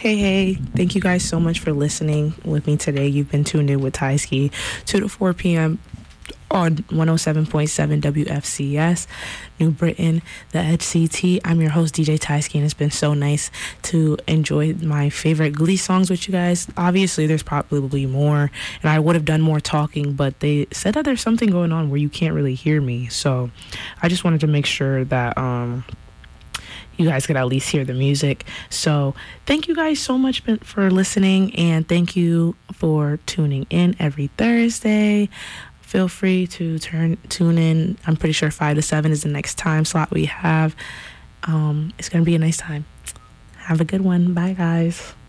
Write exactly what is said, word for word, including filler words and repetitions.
Hey, hey, thank you guys so much for listening with me today. You've been tuned in with Tyski, two to four p.m. on one oh seven point seven W F C S, New Britain, the Edge C T. I'm your host, D J Tyski, and it's been so nice to enjoy my favorite Glee songs with you guys. Obviously, there's probably more, and I would have done more talking, but they said that there's something going on where you can't really hear me, so I just wanted to make sure that um you guys could at least hear the music. So thank you guys so much for listening, and thank you for tuning in every Thursday. Feel free to turn tune in. I'm pretty sure five to seven is the next time slot we have. Um, it's going to be a nice time. Have a good one. Bye, guys.